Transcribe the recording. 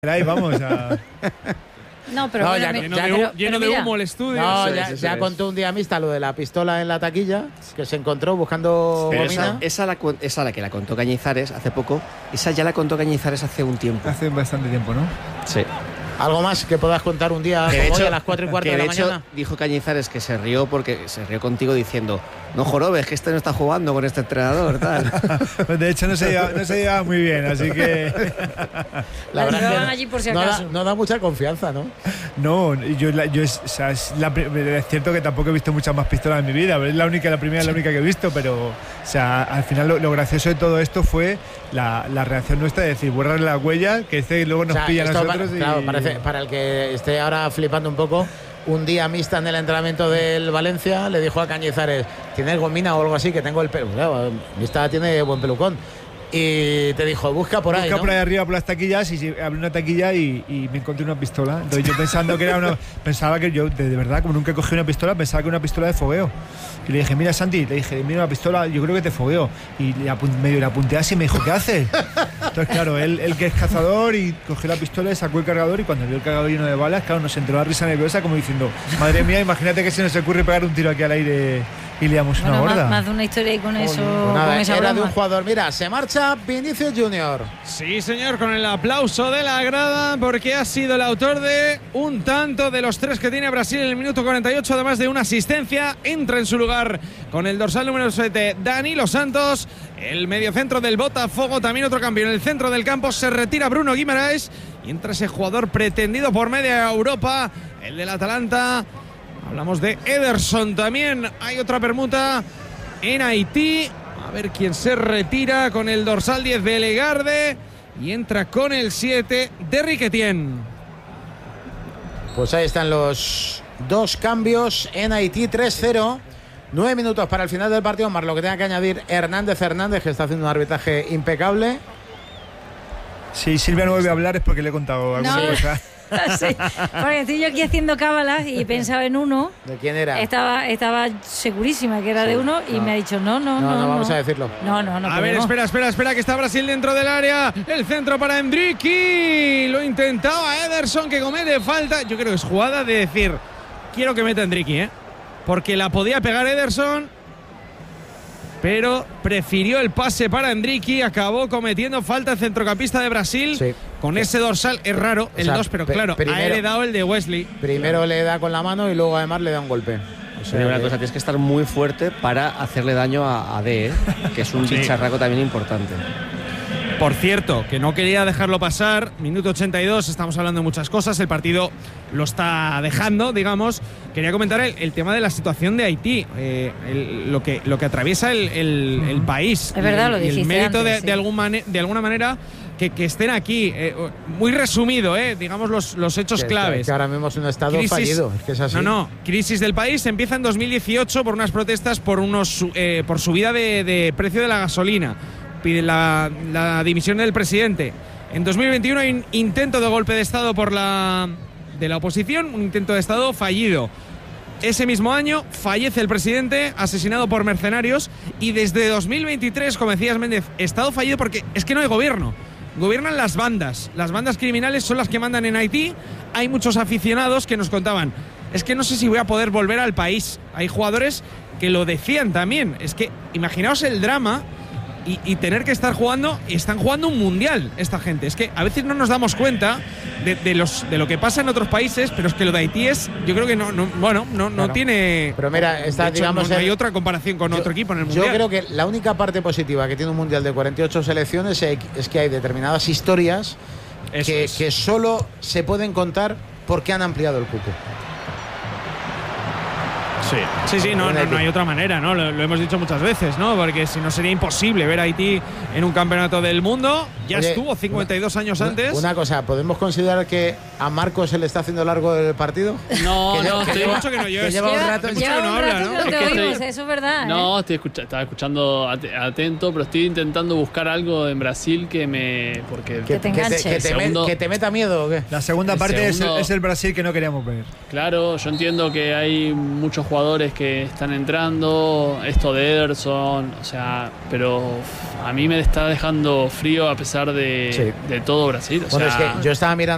Ahí vamos a... No, pero No, bueno, lleno de humo el estudio. No, ya contó un día Mista lo de la pistola en la taquilla que se encontró buscando Pero gomina. esa la que la contó Cañizares hace poco, esa ya la contó Cañizares hace un tiempo. Hace bastante tiempo, ¿no? Sí. ¿Algo más que puedas contar un día como hoy a las 4:15 de la mañana? Dijo Cañizares que se rió contigo diciendo: no jorobes, que este no está jugando con este entrenador, tal. Pues de hecho no se lleva muy bien, así que... La verdad llevaban es que allí por si acaso. no da mucha confianza, ¿no? No, es cierto que tampoco he visto muchas más pistolas en mi vida, es la primera que he visto, pero o sea, al final lo gracioso de todo esto fue la reacción nuestra de decir, borrar la huella, que luego nos pilla a nosotros. Claro, parece, para el que esté ahora flipando un poco, un día Mista en el entrenamiento del Valencia le dijo a Cañizares: ¿tienes gomina o algo así? Que tengo el pelo. Claro, Mista tiene buen pelucón. Y te dijo, busca por ahí, ¿no? Por ahí arriba, por las taquillas, y abrí una taquilla y me encontré una pistola. Entonces yo pensando que era pensaba que yo, de verdad, como nunca he cogido una pistola, pensaba que era una pistola de fogueo. Y le dije, mira, Santi, mira una pistola, yo creo que te fogueo. Y medio le apunté así y me dijo, ¿qué haces? Entonces, claro, él que es cazador, y cogió la pistola, sacó el cargador, y cuando vio el cargador lleno de balas, claro, nos entró la risa nerviosa como diciendo, madre mía, imagínate que se nos ocurre pegar un tiro aquí al aire y liamos una gorda. Más de una historia y con eso. Nada, con esa era broma. de un jugador. Mira, se marcha Vinicius Junior. Sí, señor, con el aplauso de la grada, porque ha sido el autor de un tanto de los 3 que tiene Brasil en el minuto 48, además de una asistencia. Entra en su lugar con el dorsal número 7, Danilo Santos, el mediocentro del Botafogo, también otro cambio en el centro del campo. Se retira Bruno Guimaraes y entra ese jugador pretendido por media Europa, el del Atalanta. Hablamos de Ederson también. Hay otra permuta en Haití. A ver quién se retira con el dorsal 10 de Legarde. Y entra con el 7 de Riquetien. Pues ahí están los dos cambios en Haití, 3-0. 9 minutos para el final del partido, más lo que tenga que añadir Hernández, que está haciendo un arbitraje impecable. Si Silvia no vuelve a hablar es porque le he contado alguna cosa. Sí, porque estoy yo aquí haciendo cábalas y pensaba en uno. ¿De quién era? Estaba segurísima que era de uno y me ha dicho no, vamos a decirlo. No. A ver, espera, que está Brasil dentro del área. El centro para Endricky. Lo intentaba Ederson, que comete falta. Yo creo que es jugada de decir, quiero que meta Endricky, porque la podía pegar Ederson, pero prefirió el pase para Endricky. Acabó cometiendo falta el centrocampista de Brasil. Sí. Con ese dorsal es raro, el 2, pero claro, ha heredado el de Wesley. Primero le da con la mano y luego además le da un golpe. O sea, una cosa, tienes que estar muy fuerte para hacerle daño a D, que es un bicharraco también importante. Por cierto, que no quería dejarlo pasar, minuto 82, estamos hablando de muchas cosas, el partido lo está dejando, digamos. Quería comentar el tema de la situación de Haití, lo que atraviesa el país. Es verdad, lo dijiste el mérito antes, de alguna manera que estén aquí. Muy resumido, digamos los hechos claves. Que ahora mismo es un estado fallido, es que es así. No, crisis del país empieza en 2018 por unas protestas por subida de precio de la gasolina. Pide la dimisión del presidente. En 2021 hay un intento de golpe de Estado de la oposición, un intento de Estado fallido. Ese mismo año fallece el presidente, asesinado por mercenarios, y desde 2023, como decías Méndez, Estado fallido porque es que no hay gobierno. Gobiernan las bandas criminales son las que mandan en Haití. Hay muchos aficionados que nos contaban, es que no sé si voy a poder volver al país. Hay jugadores que lo decían también, es que imaginaos el drama y tener que estar jugando, y están jugando un mundial esta gente. Es que a veces no nos damos cuenta de lo que pasa en otros países, pero es que lo de Haití yo creo que no tiene. Pero mira, no hay otra comparación con otro equipo en el mundial. Yo creo que la única parte positiva que tiene un mundial de 48 selecciones es que hay determinadas historias que solo se pueden contar porque han ampliado el cupo. Sí, no hay otra manera, ¿no? Lo hemos dicho muchas veces, ¿no? Porque si no sería imposible ver a Haití en un campeonato del mundo. Estuvo 52 años antes. Una cosa, ¿podemos considerar que a Marcos se le está haciendo largo el partido? No, lleva mucho que no lleva un rato que no habla, ¿no? Eso es verdad. No, estaba escuchando atento, pero estoy intentando buscar algo en Brasil que te enganche. Que te meta miedo, ¿o qué? La segunda parte es el Brasil que no queríamos ver. Claro, yo entiendo que hay muchos jugadores que están entrando, esto de Ederson, o sea, pero a mí me está dejando frío a pesar de todo Brasil. Bueno, es que yo estaba mirando